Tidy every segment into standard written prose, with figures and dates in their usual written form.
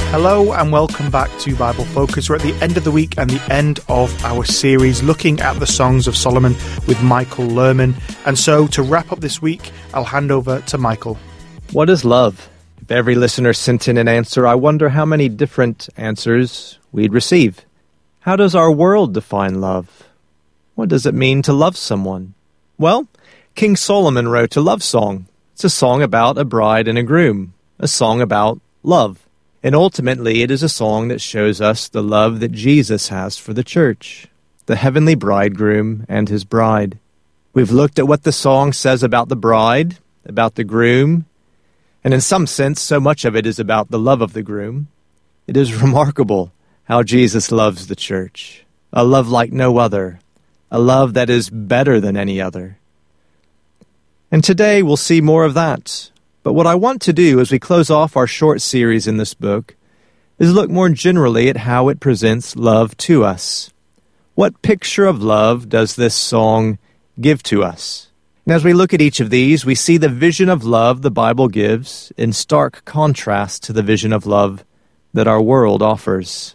Hello and welcome back to Bible Focus. We're at the end of the week and the end of our series looking at the Songs of Solomon with Michael Lerman. And so to wrap up this week, I'll hand over to Michael. What is love? If every listener sent in an answer, I wonder how many different answers we'd receive. How does our world define love? What does it mean to love someone? Well, King Solomon wrote a love song. It's a song about a bride and a groom, a song about love. And ultimately, it is a song that shows us the love that Jesus has for the church, the heavenly bridegroom and his bride. We've looked at what the song says about the bride, about the groom, and in some sense, so much of it is about the love of the groom. It is remarkable how Jesus loves the church, a love like no other, a love that is better than any other. And today we'll see more of that. But what I want to do as we close off our short series in this book is look more generally at how it presents love to us. What picture of love does this song give to us? And as we look at each of these, we see the vision of love the Bible gives in stark contrast to the vision of love that our world offers.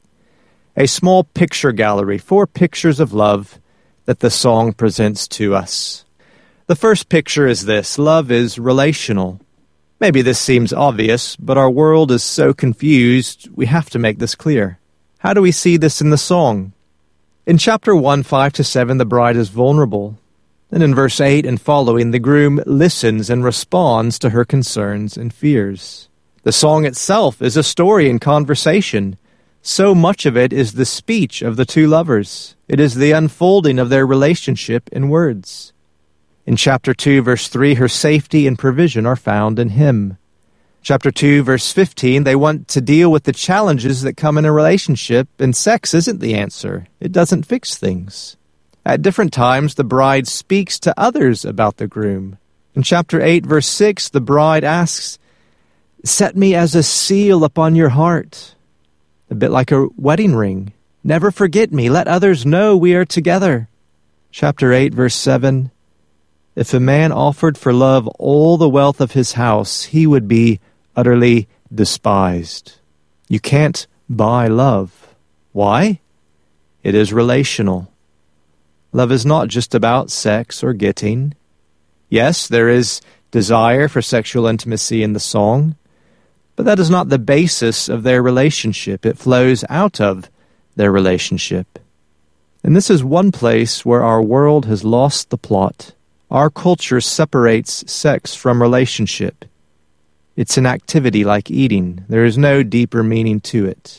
A small picture gallery, 4 pictures of love that the song presents to us. The first picture is this: love is relational. Maybe this seems obvious, but our world is so confused, we have to make this clear. How do we see this in the song? In chapter 1, 5-7, the bride is vulnerable. And in verse 8 and following, the groom listens and responds to her concerns and fears. The song itself is a story and conversation. So much of it is the speech of the two lovers. It is the unfolding of their relationship in words. In chapter 2, verse 3, her safety and provision are found in him. Chapter 2, verse 15, they want to deal with the challenges that come in a relationship, and sex isn't the answer. It doesn't fix things. At different times, the bride speaks to others about the groom. In chapter 8, verse 6, the bride asks, "Set me as a seal upon your heart," a bit like a wedding ring. "Never forget me. Let others know we are together." Chapter 8, verse 7, "If a man offered for love all the wealth of his house, he would be utterly despised." You can't buy love. Why? It is relational. Love is not just about sex or getting. Yes, there is desire for sexual intimacy in the song, but that is not the basis of their relationship. It flows out of their relationship. And this is one place where our world has lost the plot. Our culture separates sex from relationship. It's an activity like eating. There is no deeper meaning to it.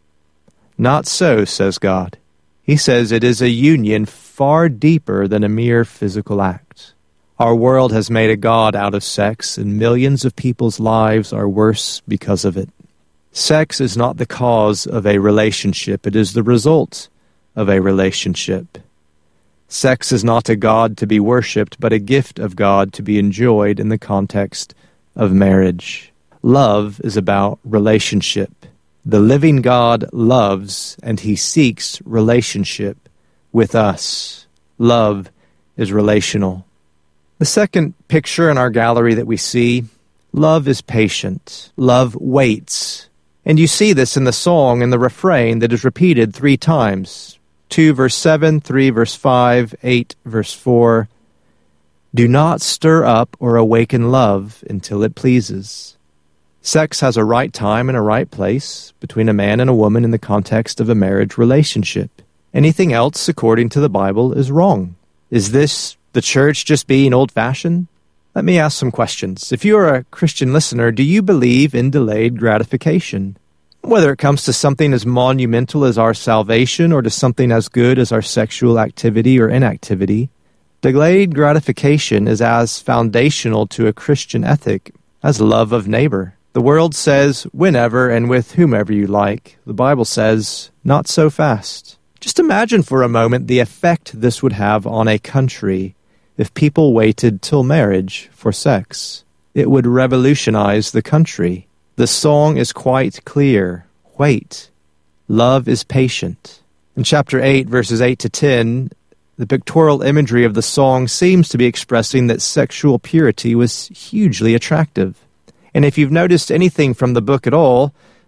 Not so, says God. He says it is a union far deeper than a mere physical act. Our world has made a god out of sex, and millions of people's lives are worse because of it. Sex is not the cause of a relationship. It is the result of a relationship. Sex is not a god to be worshipped, but a gift of God to be enjoyed in the context of marriage. Love is about relationship. The living God loves, and he seeks relationship with us. Love is relational. The second picture in our gallery that we see, love is patient. Love waits. And you see this in the song and the refrain that is repeated 3 times. 2 verse 7, 3 verse 5, 8 verse 4. Do not stir up or awaken love until it pleases. Sex has a right time and a right place between a man and a woman in the context of a marriage relationship. Anything else, according to the Bible, is wrong. Is this the church just being old-fashioned? Let me ask some questions. If you are a Christian listener, do you believe in delayed gratification? Whether it comes to something as monumental as our salvation or to something as good as our sexual activity or inactivity, delayed gratification is as foundational to a Christian ethic as love of neighbor. The world says, whenever and with whomever you like. The Bible says, not so fast. Just imagine for a moment the effect this would have on a country if people waited till marriage for sex. It would revolutionize the country. The song is quite clear. Wait. Love is patient. In chapter 8, verses 8 to 10, the pictorial imagery of the song seems to be expressing that sexual purity was hugely attractive. And if you've noticed anything from the book at all,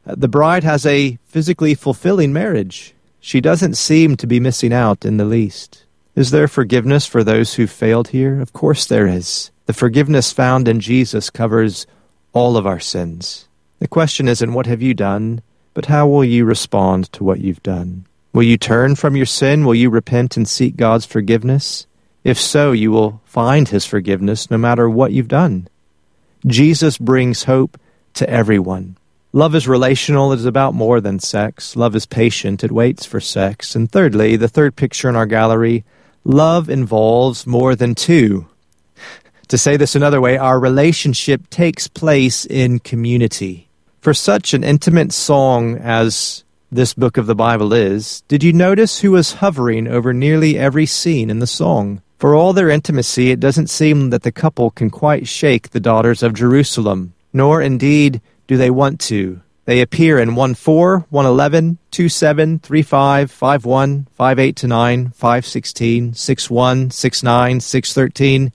The bride has a physically fulfilling marriage. She doesn't seem to be missing out in the least. Is there forgiveness for those who failed here? Of course there is. The forgiveness found in Jesus covers all of our sins. The question isn't what have you done, but how will you respond to what you've done? Will you turn from your sin? Will you repent and seek God's forgiveness? If so, you will find his forgiveness no matter what you've done. Jesus brings hope to everyone. Love is relational. It is about more than sex. Love is patient. It waits for sex. And thirdly, the third picture in our gallery, love involves more than two. To say this another way, our relationship takes place in community. For such an intimate song as this book of the Bible is, did you notice who was hovering over nearly every scene in the song? For all their intimacy, it doesn't seem that the couple can quite shake the daughters of Jerusalem, nor indeed do they want to. They appear in 1:4, 1:11, 2:7, 3:5, 5:1, 5:8-9, 5:16, 6:1, 6:9, 6:13,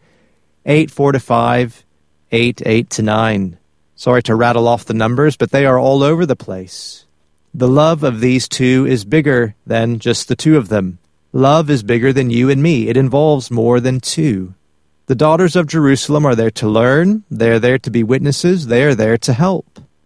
8:4-5, 8:8-9. Sorry to rattle off the numbers, but they are all over the place. The love of these two is bigger than just the two of them. Love is bigger than you and me. It involves more than two. The daughters of Jerusalem are there to learn. They are there to be witnesses. They are there to help.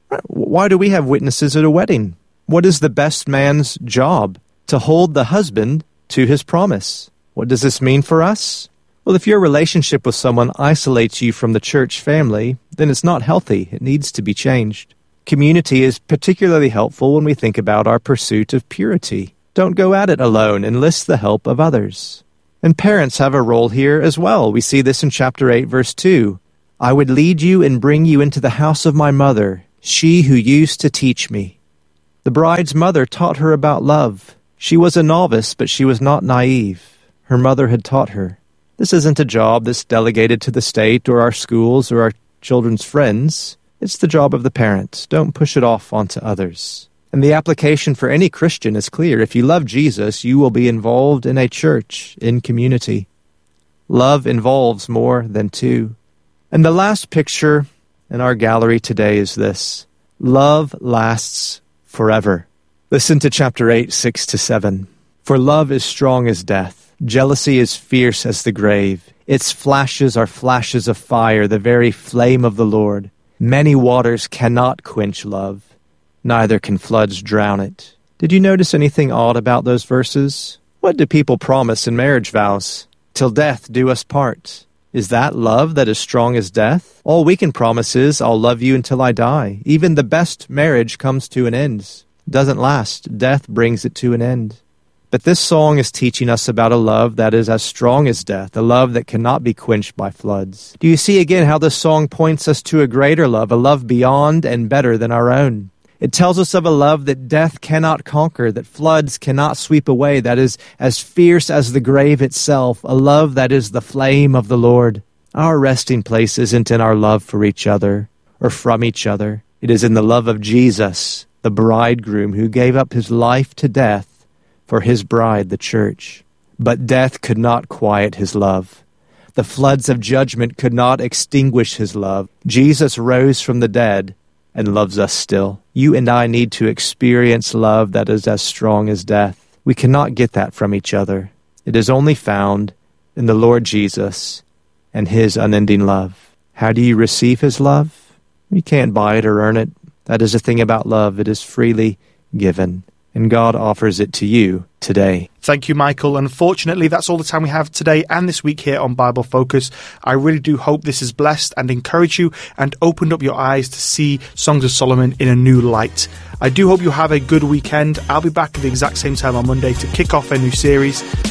Why do we have witnesses at a wedding? What is the best man's job? To hold the husband to his promise. What does this mean for us? Well, if your relationship with someone isolates you from the church family, then it's not healthy. It needs to be changed. Community is particularly helpful when we think about our pursuit of purity. Don't go at it alone. Enlist the help of others. And parents have a role here as well. We see this in chapter 8, verse 2. I would lead you and bring you into the house of my mother, she who used to teach me. The bride's mother taught her about love. She was a novice, but she was not naive. Her mother had taught her. This isn't a job that's delegated to the state or our schools or our children's friends. It's the job of the parents. Don't push it off onto others. And the application for any Christian is clear. If you love Jesus, you will be involved in a church, in community. Love involves more than two. And the last picture in our gallery today is this. Love lasts forever. Listen to chapter 8, 6-7. For love is strong as death. Jealousy is fierce as the grave. Its flashes are flashes of fire, the very flame of the Lord. Many waters cannot quench love. Neither can floods drown it. Did you notice anything odd about those verses? What do people promise in marriage vows? Till death do us part. Is that love that is strong as death? All we can promise is, I'll love you until I die. Even the best marriage comes to an end. It doesn't last. Death brings it to an end. But this song is teaching us about a love that is as strong as death, a love that cannot be quenched by floods. Do you see again how this song points us to a greater love, a love beyond and better than our own? It tells us of a love that death cannot conquer, that floods cannot sweep away, that is as fierce as the grave itself, a love that is the flame of the Lord. Our resting place isn't in our love for each other or from each other. It is in the love of Jesus, the bridegroom who gave up his life to death for his bride, the church. But death could not quiet his love. The floods of judgment could not extinguish his love. Jesus rose from the dead and loves us still. You and I need to experience love that is as strong as death. We cannot get that from each other. It is only found in the Lord Jesus and his unending love. How do you receive his love? You can't buy it or earn it. That is the thing about love. It is freely given. And God offers it to you today. Thank you, Michael. Unfortunately, that's all the time we have today and this week here on Bible Focus. I really do hope this has blessed and encouraged you and opened up your eyes to see Songs of Solomon in a new light. I do hope you have a good weekend. I'll be back at the exact same time on Monday to kick off a new series.